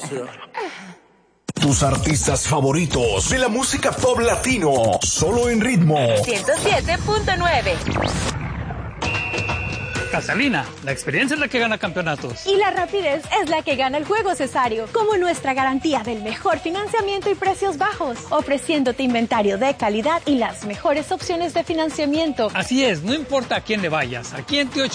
Gracias. Tus artistas favoritos de la música pop latino, solo en Ritmo 107.9. Casalina, la experiencia es la que gana campeonatos. Y la rapidez es la que gana el juego, Cesario. Como nuestra garantía del mejor financiamiento y precios bajos, ofreciéndote inventario de calidad y las mejores opciones de financiamiento. Así es, no importa a quién le vayas, aquí en Tío